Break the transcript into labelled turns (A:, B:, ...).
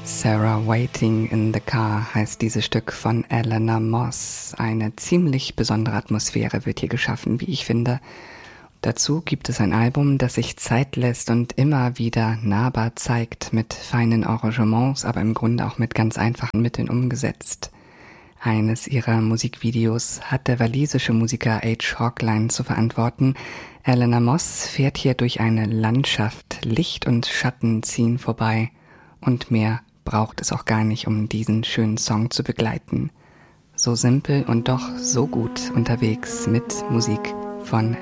A: Sarah Waiting in the Car heißt dieses Stück von Eleanor Moss. Eine ziemlich besondere Atmosphäre wird hier geschaffen, wie ich finde. Dazu gibt es ein Album, das sich Zeit lässt und immer wieder nahbar zeigt, mit feinen Arrangements, aber im Grunde auch mit ganz einfachen Mitteln umgesetzt. Eines ihrer Musikvideos hat der walisische Musiker H. Hawkline zu verantworten. Eleanor Moss fährt hier durch eine Landschaft, Licht und Schatten ziehen vorbei und mehr braucht es auch gar nicht, um diesen schönen Song zu begleiten. So simpel und doch so gut unterwegs mit Musik von